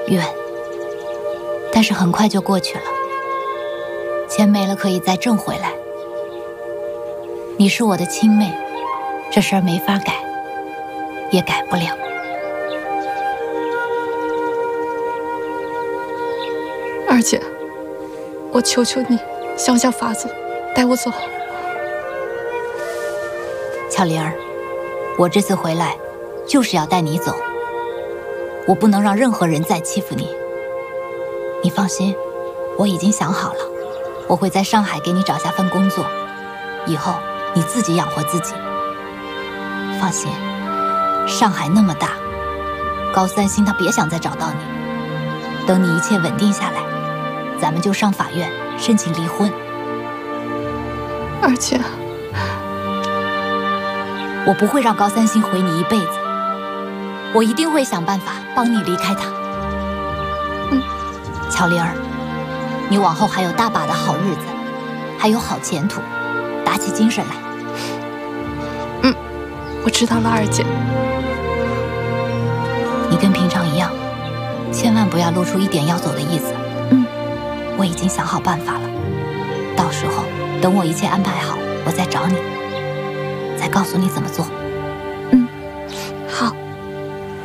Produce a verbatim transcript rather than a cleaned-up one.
怨，但是很快就过去了。钱没了可以再挣回来。你是我的亲妹，这事儿没法改，也改不了。 二姐，我求求你，想想法子，带我走。 巧玲儿，我这次回来，就是要带你走。我不能让任何人再欺负你。你放心，我已经想好了，我会在上海给你找下份工作，以后你自己养活自己。放心，上海那么大，高三星他别想再找到你。等你一切稳定下来，咱们就上法院申请离婚。 二姐， 我不会让高三星毁你一辈子，我一定会想办法帮你离开他。 嗯， 巧玲儿，你往后还有大把的好日子，还有好前途，打起精神来。 嗯，我知道了，二姐。 你跟平常一样，千万不要露出一点要走的意思。 嗯， 我已经想好办法了，到时候等我一切安排好，我再找你，再告诉你怎么做。